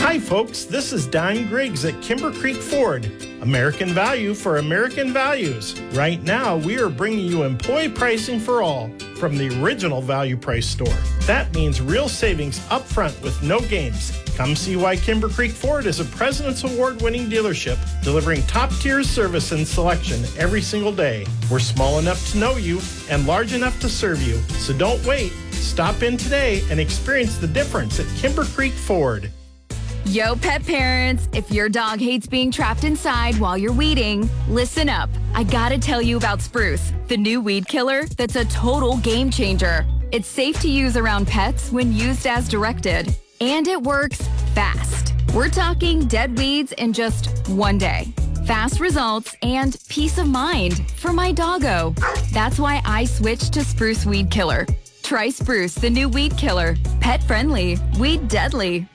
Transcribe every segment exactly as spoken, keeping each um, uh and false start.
Hi folks, this is Don Griggs at Kimber Creek Ford. American value for American values. Right now, we are bringing you employee pricing for all from the original value price store. That means real savings up front with no games. Come see why Kimber Creek Ford is a President's Award-winning dealership, delivering top-tier service and selection every single day. We're small enough to know you and large enough to serve you. So don't wait. Stop in today and experience the difference at Kimber Creek Ford. Yo, pet parents, if your dog hates being trapped inside while you're weeding, listen up. I gotta tell you about Spruce, the new weed killer that's a total game changer. It's safe to use around pets when used as directed, and it works fast. We're talking dead weeds in just one day. Fast results and peace of mind for my doggo. That's why I switched to Spruce Weed Killer. Try Spruce, the new weed killer. Pet friendly, weed deadly.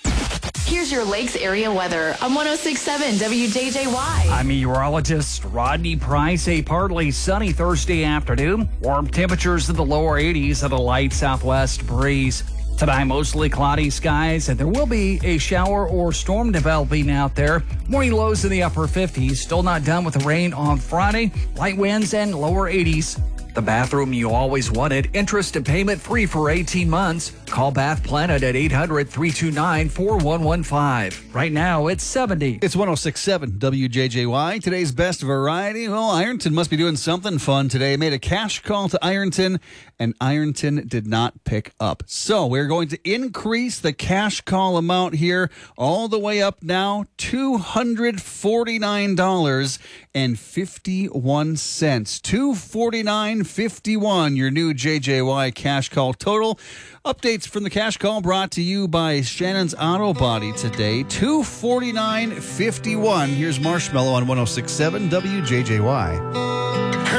Here's your Lakes area weather on one oh six point seven W J J Y. I'm meteorologist Rodney Price. A partly sunny Thursday afternoon. Warm temperatures in the lower eighties and a light southwest breeze. Tonight, mostly cloudy skies, and there will be a shower or storm developing out there. Morning lows in the upper fifties. Still not done with the rain on Friday. Light winds and lower eighties. The bathroom you always wanted. Interest and payment free for eighteen months. Call Bath Planet at eight hundred, three two nine, four one one five. Right now, it's seventy. It's one oh six point seven W J J Y. Today's best variety. Well, Ironton must be doing something fun today. Made a cash call to Ironton, and Ironton did not pick up. So we're going to increase the cash call amount here all the way up now, two hundred forty-nine dollars and fifty-one cents. two hundred forty-nine dollars and fifty-one cents, your new J J Y cash call total. Updates from the cash call brought to you by Shannon's Auto Body today. two hundred forty-nine dollars and fifty-one cents. Here's Marshmallow on one oh six point seven W J J Y.